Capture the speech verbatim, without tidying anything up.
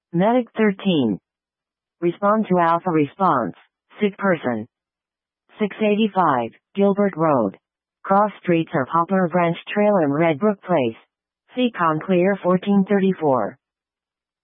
Medic thirteen. Respond to Alpha response. Sick person. six eighty-five, Gilbert Road. Cross streets are Poplar Branch Trail and Redbrook Place. Seacon clear fourteen thirty-four.